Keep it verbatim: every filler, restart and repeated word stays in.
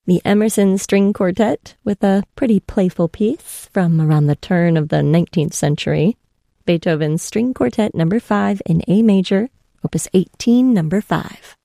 The Emerson String Quartet with a pretty playful piece from around the turn of the nineteenth century. Beethoven's String Quartet number five in A major, opus eighteen, number five.